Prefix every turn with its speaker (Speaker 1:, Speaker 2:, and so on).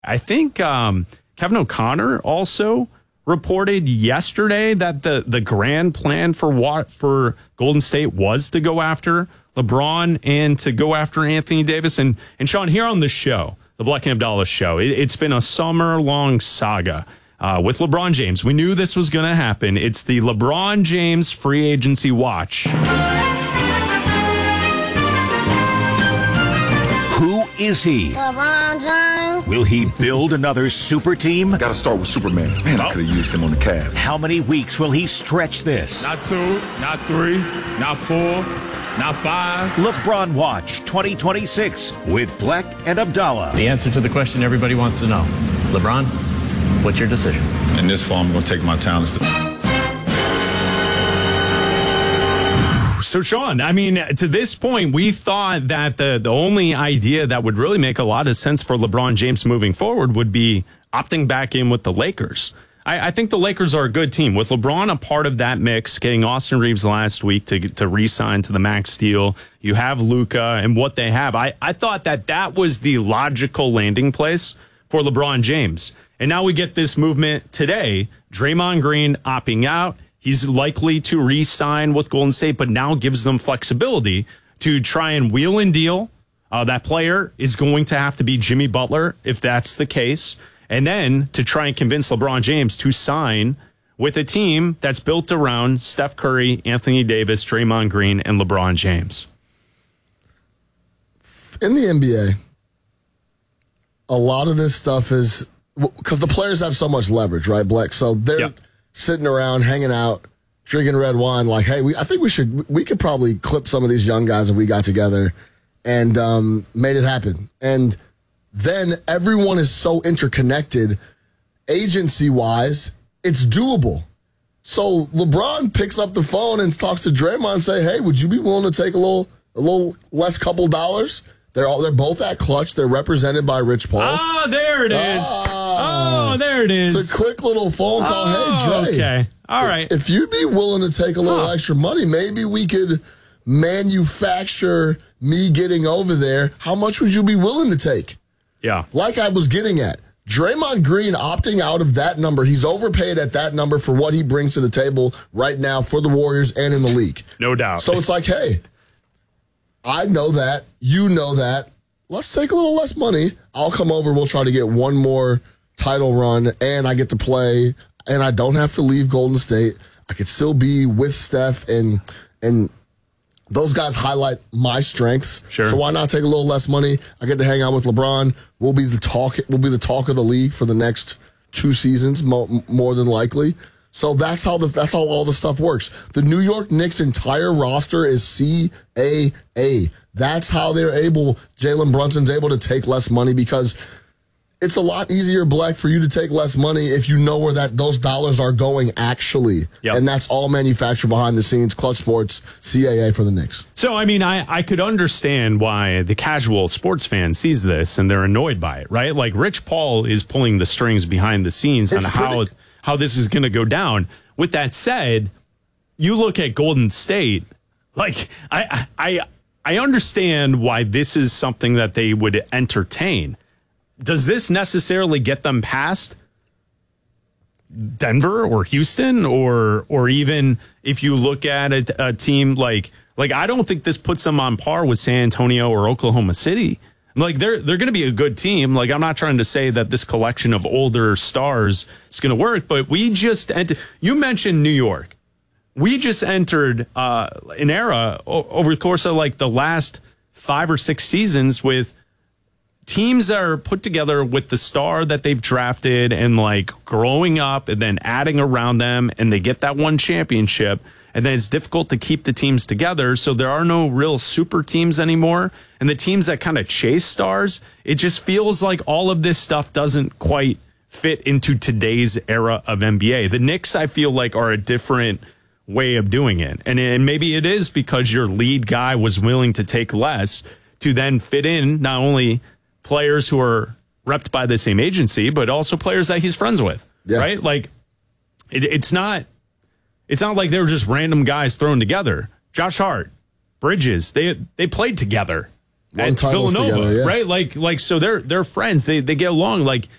Speaker 1: I think Kevin O'Connor also reported yesterday that the grand plan for Golden State was to go after LeBron and to go after Anthony Davis. And Sean, here on the show, the Black and Abdallah show, it's been a summer-long saga with LeBron James. We knew this was going to happen. It's the LeBron James free agency watch.
Speaker 2: Who is he?
Speaker 3: LeBron James.
Speaker 2: Will he build another super team?
Speaker 4: Got to start with Superman. Man, I could have used him on the Cavs.
Speaker 2: How many weeks will he stretch this?
Speaker 5: Not 2, not 3, not 4, not 5.
Speaker 2: LeBron Watch 2026 with Black and Abdallah.
Speaker 6: The answer to the question everybody wants to know. LeBron, what's your decision?
Speaker 4: In this fall, I'm going to take my talents to...
Speaker 1: So, Sean, I mean, to this point, we thought that the only idea that would really make a lot of sense for LeBron James moving forward would be opting back in with the Lakers. I think the Lakers are a good team. With LeBron a part of that mix, getting Austin Reeves last week to re-sign to the max deal, you have Luka and what they have. I thought that was the logical landing place for LeBron James. And now we get this movement today. Draymond Green opting out. He's likely to re-sign with Golden State, but now gives them flexibility to try and wheel and deal. That player is going to have to be Jimmy Butler, if that's the case. And then to try and convince LeBron James to sign with a team that's built around Steph Curry, Anthony Davis, Draymond Green, and LeBron James.
Speaker 7: In the NBA, a lot of this stuff is because the players have so much leverage, right, Black? So they're sitting around, hanging out, drinking red wine, like, hey, I think we could probably clip some of these young guys if we got together and made it happen. And then everyone is so interconnected, agency-wise, it's doable. So LeBron picks up the phone and talks to Draymond and say, hey, would you be willing to take a little less couple dollars? They're both at Clutch. They're represented by Rich Paul.
Speaker 1: Ah, there it is. Oh, there it is.
Speaker 7: It's a quick little phone call. Hey, Dre.
Speaker 1: Okay. All right.
Speaker 7: If you'd be willing to take a little extra money, maybe we could manufacture me getting over there. How much would you be willing to take?
Speaker 1: Yeah.
Speaker 7: Like I was getting at. Draymond Green opting out of that number. He's overpaid at that number for what he brings to the table right now for the Warriors and in the league.
Speaker 1: No doubt.
Speaker 7: So it's like, hey, I know that. You know that. Let's take a little less money. I'll come over. We'll try to get one more title run, and I get to play, and I don't have to leave Golden State. I could still be with Steph, and those guys highlight my strengths.
Speaker 1: Sure.
Speaker 7: So why not take a little less money? I get to hang out with LeBron. We'll be the talk of the league for the next 2 seasons, more than likely. So that's how all the stuff works. The New York Knicks' entire roster is CAA. That's how Jalen Brunson's able to take less money, because it's a lot easier, Black, for you to take less money if you know where those dollars are going actually.
Speaker 1: Yep.
Speaker 7: And that's all manufactured behind the scenes. Clutch Sports, CAA for the Knicks.
Speaker 1: So, I mean, I could understand why the casual sports fan sees this and they're annoyed by it, right? Like, Rich Paul is pulling the strings behind the scenes on how this is going to go down. With that said, you look at Golden State, like, I understand why this is something that they would entertain. Does this necessarily get them past Denver or Houston, or even if you look at a team like I don't think this puts them on par with San Antonio or Oklahoma City. Like, they're going to be a good team. Like, I'm not trying to say that this collection of older stars is going to work, but you mentioned New York. We just entered an era over the course of like the last 5 or 6 seasons with teams that are put together with the star that they've drafted and like growing up and then adding around them, and they get that one championship. And then it's difficult to keep the teams together. So there are no real super teams anymore. And the teams that kind of chase stars, it just feels like all of this stuff doesn't quite fit into today's era of NBA. The Knicks, I feel like, are a different way of doing it. And maybe it is because your lead guy was willing to take less to then fit in not only players who are repped by the same agency, but also players that he's friends with, right? Like, it's not like they were just random guys thrown together. Josh Hart, Bridges, they played together.
Speaker 7: Won
Speaker 1: at
Speaker 7: titles
Speaker 1: Villanova,
Speaker 7: together, yeah.
Speaker 1: right? Like so they're friends. They get along. Like